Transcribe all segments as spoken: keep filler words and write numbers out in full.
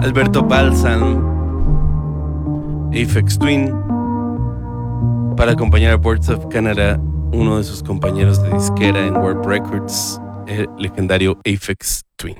Alberto Balsam, Aphex Twin, para acompañar a Birds of Canada, uno de sus compañeros de disquera en Warp Records, el legendario Aphex Twin.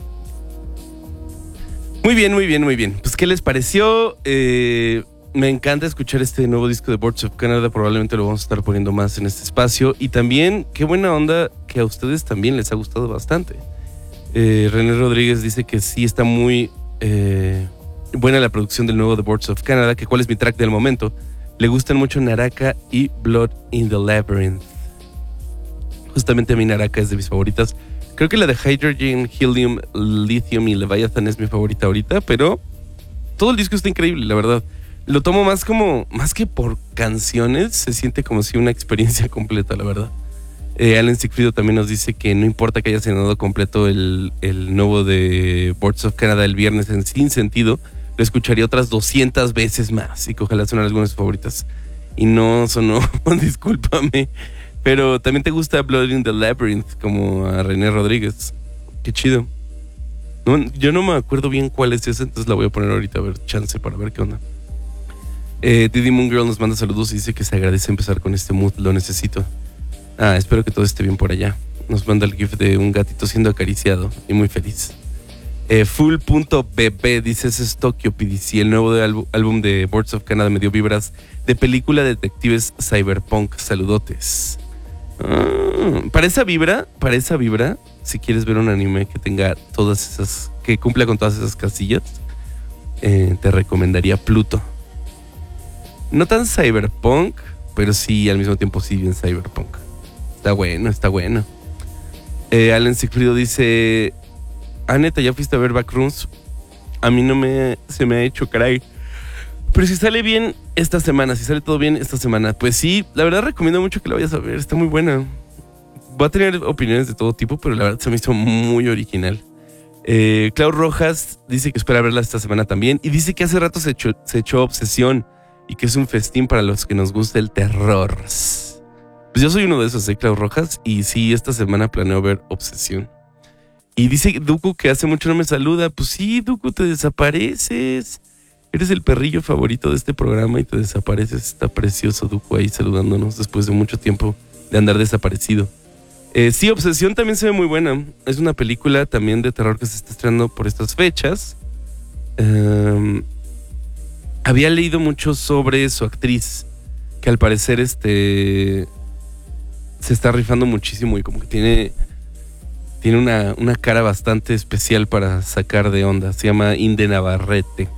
Muy bien, muy bien, muy bien. Pues, ¿qué les pareció? Eh, me encanta escuchar este nuevo disco de Birds of Canada. Probablemente lo vamos a estar poniendo más en este espacio. Y también, qué buena onda que a ustedes también les ha gustado bastante. Eh, René Rodríguez dice que sí está muy eh, buena la producción del nuevo The Birds of Canada, que cuál es mi track del momento. Le gustan mucho Naraka y Blood in the Labyrinth. Justamente a mí Naraka es de mis favoritas. Creo que la de Hydrogen, Helium, Lithium y Leviathan es mi favorita ahorita, pero todo el disco está increíble, la verdad. Lo tomo más como, más que por canciones, se siente como si una experiencia completa, la verdad. Eh, Alan Sigfrido también nos dice que no importa que haya cenado completo el, el nuevo de Birds of Canada el viernes en Sin Sentido, lo escucharía otras doscientas veces más y que ojalá son algunas favoritas. Y no sonó, discúlpame, pero también te gusta Blood in the Labyrinth como a René Rodríguez. Qué chido. No, yo no me acuerdo bien cuál es esa, entonces la voy a poner ahorita a ver, chance para ver qué onda. Eh, Didi Moon Girl nos manda saludos y dice que se agradece empezar con este mood, lo necesito. Ah, espero que todo esté bien por allá. Nos manda el gif de un gatito siendo acariciado y muy feliz. Eh, Full.bb dice: ese es Tokyo P D C. El nuevo de álbum, álbum de Birds of Canada me dio vibras de película de detectives cyberpunk. Saludotes. Ah, para esa vibra, para esa vibra, si quieres ver un anime que tenga todas esas, que cumpla con todas esas casillas, eh, te recomendaría Pluto. No tan cyberpunk, pero sí al mismo tiempo sí bien cyberpunk. Está bueno, está bueno. Eh, Alan Sigfrido dice: ah, neta, ¿ya fuiste a ver Backrooms? A mí no me se me ha hecho, caray. Pero si sale bien esta semana, si sale todo bien esta semana, pues sí, la verdad recomiendo mucho que la vayas a ver, está muy buena. Va a tener opiniones de todo tipo, pero la verdad se me hizo muy original. Eh, Clau Rojas dice que espera verla esta semana también y dice que hace rato se echó, se echó Obsesión y que es un festín para los que nos gusta el terror. Pues yo soy uno de esos, ¿eh, Clau Rojas? Y sí, esta semana planeo ver Obsesión. Y dice Duku que hace mucho no me saluda. Pues sí, Duku, te desapareces. Eres el perrillo favorito de este programa y te desapareces. Está precioso Duku ahí saludándonos después de mucho tiempo de andar desaparecido. Eh, sí, Obsesión también se ve muy buena. Es una película también de terror que se está estrenando por estas fechas. Um, había leído mucho sobre su actriz, que al parecer este se está rifando muchísimo y como que tiene, tiene una, una cara bastante especial para sacar de onda. Se llama Inde Navarrete.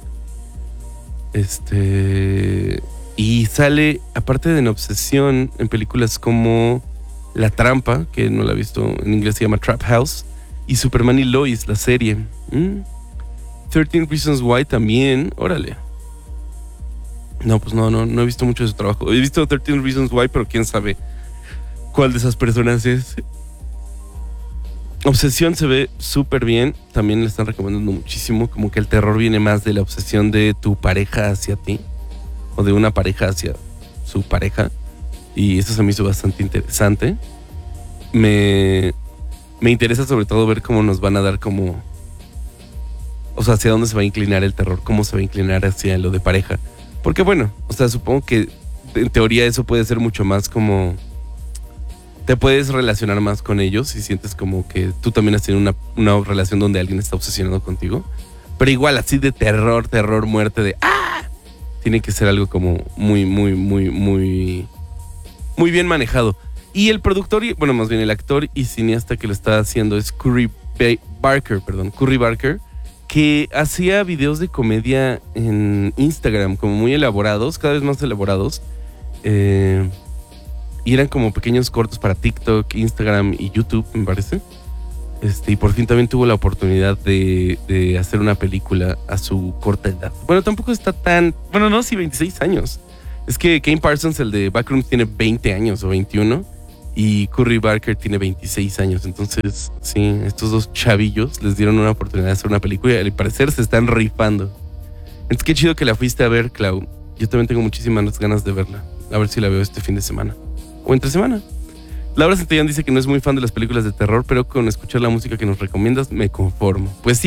Este. Y sale, aparte de En Obsesión, en películas como La Trampa, que no la he visto, en inglés se llama Trap House, y Superman y Lois, la serie. ¿Mm? thirteen Reasons Why también, órale. No, pues no, no, no he visto mucho de su trabajo. He visto thirteen Reasons Why, pero quién sabe cuál de esas personas es. Obsesión se ve súper bien. También le están recomendando muchísimo. Como que el terror viene más de la obsesión de tu pareja hacia ti, o de una pareja hacia su pareja. Y eso se me hizo bastante interesante. Me, me interesa sobre todo ver cómo nos van a dar como... O sea, hacia dónde se va a inclinar el terror. Cómo se va a inclinar hacia lo de pareja. Porque bueno, o sea, supongo que en teoría eso puede ser mucho más como... Te puedes relacionar más con ellos y sientes como que tú también has tenido una, una relación donde alguien está obsesionado contigo. Pero igual así de terror, terror, muerte, de ¡ah! Tiene que ser algo como muy, muy, muy, muy... Muy bien manejado. Y el productor, y, bueno, más bien el actor y cineasta que lo está haciendo es Curry Barker, perdón, Curry Barker, que hacía videos de comedia en Instagram, como muy elaborados, cada vez más elaborados. Eh, y eran como pequeños cortos para TikTok, Instagram y YouTube, me parece. Este, y por fin también tuvo la oportunidad de, de hacer una película a su corta edad. Bueno, tampoco está tan... Bueno, no, sí, veintiséis años. Es que Kane Parsons, el de Backrooms, tiene veinte años o veintiuno. Y Curry Barker tiene veintiséis años. Entonces, sí, estos dos chavillos les dieron una oportunidad de hacer una película y al parecer se están rifando. Entonces, qué chido que la fuiste a ver, Clau. Yo también tengo muchísimas ganas de verla. A ver si la veo este fin de semana. O entre semana. Laura Santillán dice que no es muy fan de las películas de terror, pero con escuchar la música que nos recomiendas me conformo. Pues sí,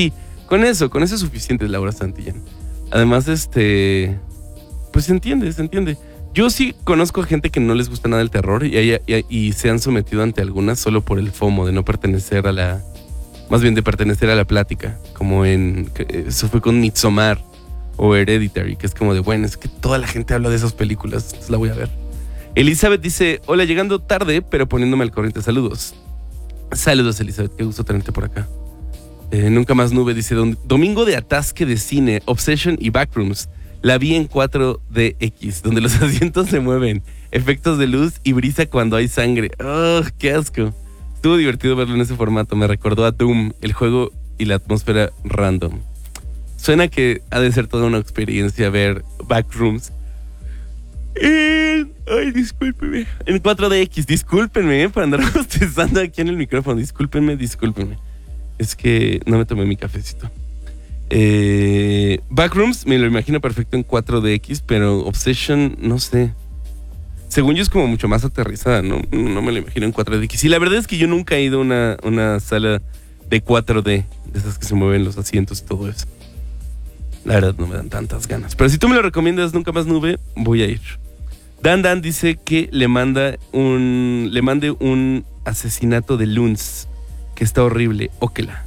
Con eso, con eso es suficiente, Laura Santillán. Además, este, pues se entiende, se entiende. Yo sí conozco a gente que no les gusta nada el terror y, y, y, y se han sometido ante algunas solo por el FOMO de no pertenecer a la, más bien de pertenecer a la plática, como en, eso fue con Midsommar o Hereditary, que es como de, bueno, es que toda la gente habla de esas películas, entonces la voy a ver. Elizabeth dice, hola, llegando tarde, pero poniéndome al corriente, saludos. Saludos, Elizabeth, qué gusto tenerte por acá. Eh, nunca más nube dice, domingo de atasque de cine, Obsession y Backrooms. La vi en cuatro D X, donde los asientos se mueven, efectos de luz y brisa cuando hay sangre. ¡Oh, qué asco! Estuvo divertido verlo en ese formato, me recordó a Doom, el juego y la atmósfera random. Suena que ha de ser toda una experiencia ver Backrooms. En, ay, discúlpenme. En cuatro D X, discúlpenme eh, por andar bostezando aquí en el micrófono. Discúlpenme, discúlpenme. Es que no me tomé mi cafecito. Eh, Backrooms me lo imagino perfecto en cuatro D X, pero Obsession, no sé. Según yo es como mucho más aterrizada, no, no me lo imagino en cuatro D X. Y la verdad es que yo nunca he ido a una, una sala de cuatro D, de esas que se mueven los asientos y todo eso. La verdad no me dan tantas ganas. Pero si tú me lo recomiendas, Nunca Más Nube, voy a ir. Dan Dan dice que le manda un le mande un asesinato de Luns, que está horrible. Óquela.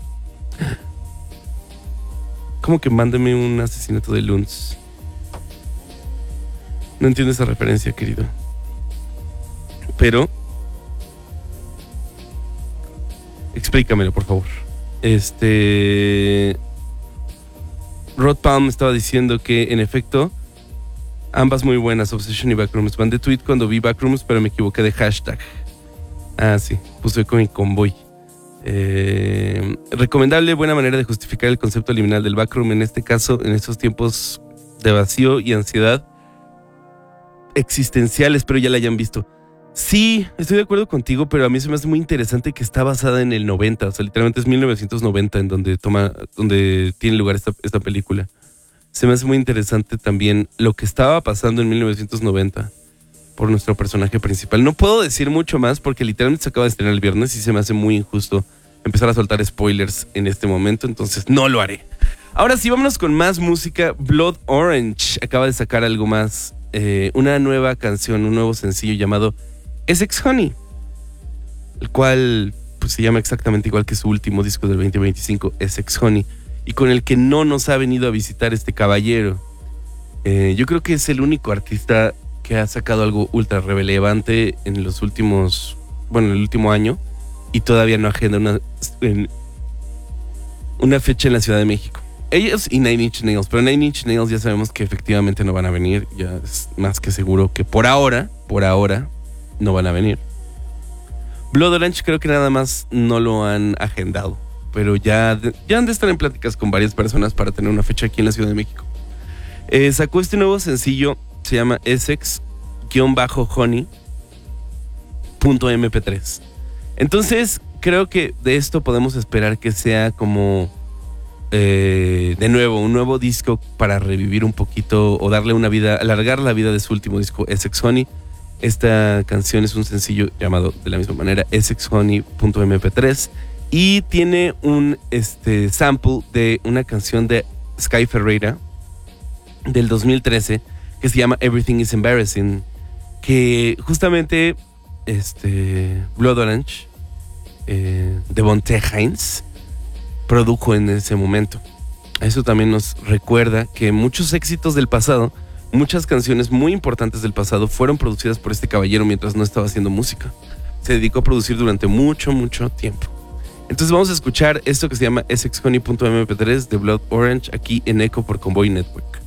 ¿Cómo que mándeme un asesinato de Luns? No entiendo esa referencia, querido. Pero explícamelo, por favor. Este Rod Palm estaba diciendo que en efecto ambas muy buenas, Obsession y Backrooms. Mandé tweet cuando vi Backrooms, pero me equivoqué de hashtag. Ah, sí, puse con mi convoy. Eh, recomendable, buena manera de justificar el concepto liminal del backroom. En este caso, en estos tiempos de vacío y ansiedad existencial, espero ya la hayan visto. Sí, estoy de acuerdo contigo, pero a mí se me hace muy interesante que está basada en el noventa, o sea, literalmente es mil novecientos noventa en donde toma, donde tiene lugar esta, esta película. Se me hace muy interesante también lo que estaba pasando en mil novecientos noventa por nuestro personaje principal. No puedo decir mucho más porque literalmente se acaba de estrenar el viernes y se me hace muy injusto empezar a soltar spoilers en este momento, entonces no lo haré. Ahora sí, vámonos con más música. Blood Orange acaba de sacar algo más, eh, una nueva canción, un nuevo sencillo llamado Essex Honey, el cual pues, se llama exactamente igual que su último disco del veinte veinticinco, Essex Honey, y con el que no nos ha venido a visitar este caballero. Eh, yo creo que es el único artista que ha sacado algo ultra relevante en los últimos, bueno, en el último año, y todavía no agenda una, una fecha en la Ciudad de México. Ellos y Nine Inch Nails, pero Nine Inch Nails ya sabemos que efectivamente no van a venir, ya es más que seguro que por ahora, por ahora, no van a venir. Blood Orange creo que nada más no lo han agendado, pero ya, ya han de estar en pláticas con varias personas para tener una fecha aquí en la Ciudad de México. Eh, sacó este nuevo sencillo, se llama Essex-Honey punto eme pe tres. Entonces creo que de esto podemos esperar que sea como eh, de nuevo un nuevo disco para revivir un poquito o darle una vida, alargar la vida de su último disco, Essex Honey. Esta canción es un sencillo llamado de la misma manera Essex Honey punto eme pe tres y tiene un este, sample de una canción de Sky Ferreira del dos mil trece que se llama Everything is Embarrassing, que justamente este, Blood Orange eh, de Bonte Hines produjo en ese momento. Eso también nos recuerda que muchos éxitos del pasado, muchas canciones muy importantes del pasado fueron producidas por este caballero mientras no estaba haciendo música. Se dedicó a producir durante mucho, mucho tiempo. Entonces vamos a escuchar esto que se llama Essex Honey punto eme pe tres de Blood Orange aquí en Echo por Convoy Network.